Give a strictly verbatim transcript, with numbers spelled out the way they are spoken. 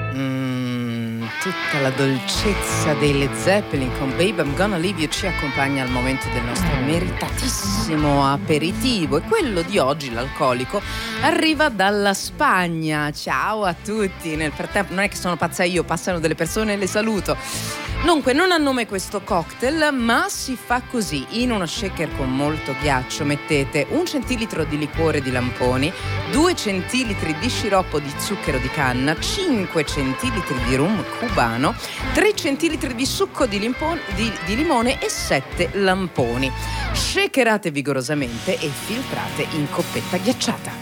Mm, tutta la dolcezza dei Led Zeppelin con Babe I'm Gonna Leave You ci accompagna al momento del nostro meritatissimo aperitivo, e quello di oggi, l'alcolico, arriva dalla Spagna. Ciao a tutti. Nel frattempo, non è che sono pazza io, passano delle persone e le saluto. Dunque, non ha nome questo cocktail, ma si fa così: in uno shaker con molto ghiaccio mettete un centilitro di liquore di lamponi, due centilitri di sciroppo di zucchero di canna, cinque centilitri di rum cubano, tre centilitri di succo di, limpone, di, di limone e sette lamponi. Shakerate vigorosamente e filtrate in coppetta ghiacciata.